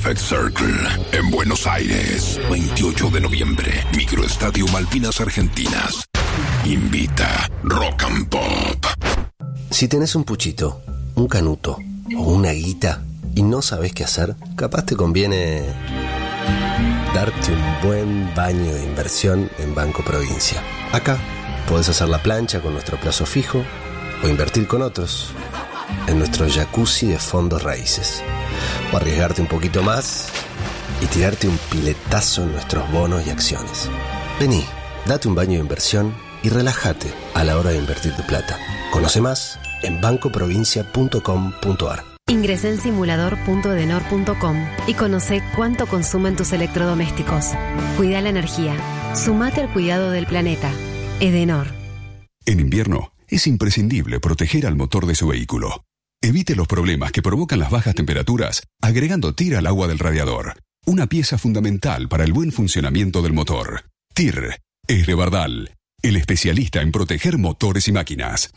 Perfect Circle, en Buenos Aires, 28 de noviembre, Microestadio Malvinas Argentinas. Invita Rock and Pop. Si tenés un puchito, un canuto o una guita y no sabés qué hacer, capaz te conviene darte un buen baño de inversión en Banco Provincia. Acá podés hacer la plancha con nuestro plazo fijo o invertir con otros en nuestro jacuzzi de fondos raíces, o arriesgarte un poquito más y tirarte un piletazo en nuestros bonos y acciones. Vení, date un baño de inversión y relájate a la hora de invertir tu plata. Conoce más en bancoprovincia.com.ar. Ingresá en simulador.edenor.com y conoce cuánto consumen tus electrodomésticos. Cuida la energía. Sumate al cuidado del planeta. Edenor. En invierno es imprescindible proteger al motor de su vehículo. Evite los problemas que provocan las bajas temperaturas agregando TIR al agua del radiador. Una pieza fundamental para el buen funcionamiento del motor. TIR es de Bardal, el especialista en proteger motores y máquinas.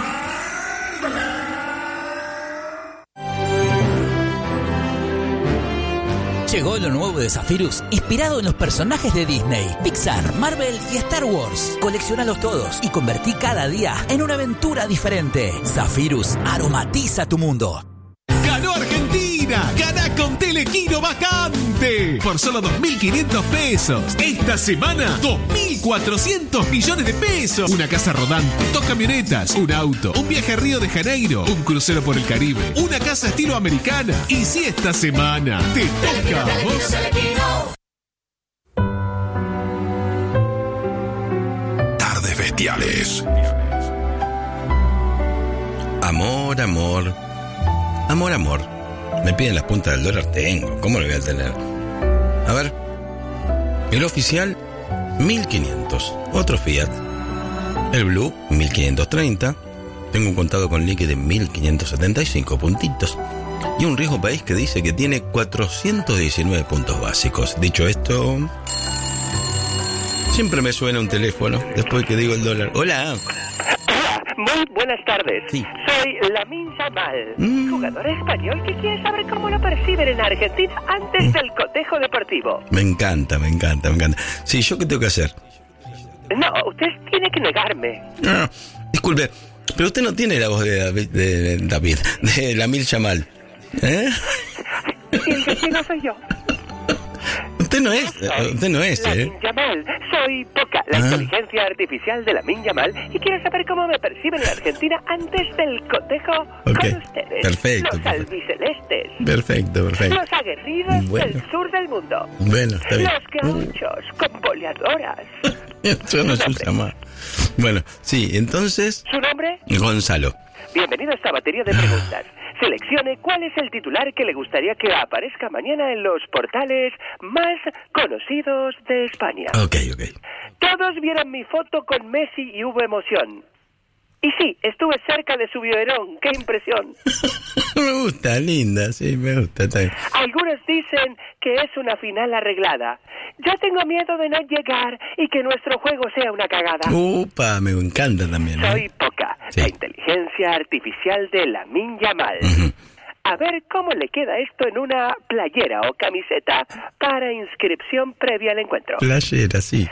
Llegó lo nuevo de Zephyrus, inspirado en los personajes de Disney, Pixar, Marvel y Star Wars. Colecciónalos todos y convertí cada día en una aventura diferente. Zephyrus aromatiza tu mundo. ¡Ganó Argentina! ¡Gana con Telequino Vacante! Por solo 2.500 pesos. Esta semana, 2.400 millones de pesos. Una casa rodante, 2 camionetas, un auto, un viaje a Río de Janeiro, un crucero por el Caribe, una casa estilo americana. Y si esta semana te toca a vos... Tardes Bestiales. Amor, amor. Amor, amor. Me piden las puntas del dólar, tengo. ¿Cómo lo voy a tener? A ver. El oficial, 1.500. Otro Fiat. El Blue, 1.530. Tengo un contado con liqui de 1.575 puntitos. Y un riesgo país que dice que tiene 419 puntos básicos. Dicho esto, siempre me suena un teléfono después que digo el dólar. Hola. Muy buenas tardes. Sí. Soy Lamine Yamal, jugador español que quiere saber cómo lo perciben en Argentina antes del cotejo deportivo. Me encanta. Sí, ¿yo qué tengo que hacer? No, usted tiene que negarme. No, disculpe, pero usted no tiene la voz de David, de Lamine Yamal. ¿Eh? Y el destino soy yo. Usted no es, Lamine Yamal. Soy Poca, la inteligencia artificial de Lamine Yamal, y quiero saber cómo me perciben en Argentina antes del cotejo con ustedes. Perfecto. Los albicelestes. Perfecto. Los aguerridos del sur del mundo. Bueno, está bien. Los gauchos con boleadoras. Yo no soy Yamal. Bueno, sí, entonces... ¿Su nombre? Gonzalo. Bienvenido a esta batería de preguntas. Seleccione cuál es el titular que le gustaría que aparezca mañana en los portales más conocidos de España. Ok. Todos vieron mi foto con Messi y hubo emoción. Y sí, estuve cerca de su biberón. ¡Qué impresión! Me gusta, linda, sí, me gusta. Está bien. Algunos dicen que es una final arreglada. Yo tengo miedo de no llegar y que nuestro juego sea una cagada. Upa, me encanta también. Soy Poca, la inteligencia artificial de Lamine Yamal. A ver cómo le queda esto en una playera o camiseta para inscripción previa al encuentro. Playera, sí.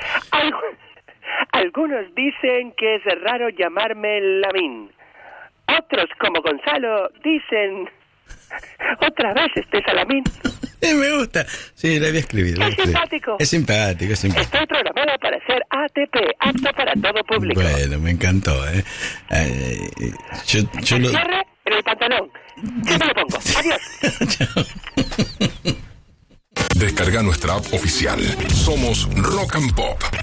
Algunos dicen que es raro llamarme Lamine. Otros, como Gonzalo, dicen... ¿Otra vez este Salamín? Me gusta. Sí, la voy a escribir. Simpático. Es simpático. Estoy programada para ser ATP, apto para todo público. Bueno, me encantó, yo lo... Cierre en el pantalón. Ya me lo pongo. Adiós. Descarga nuestra app oficial. Somos Rock and Pop.